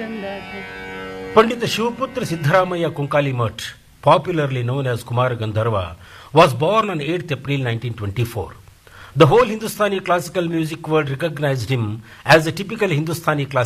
Pandit Shivaputra Siddharamaya Kunkalimutt, popularly known as Kumar Gandharva, was born on 8th April 1924. The whole Hindustani classical music world recognized him as a typical Hindustani classical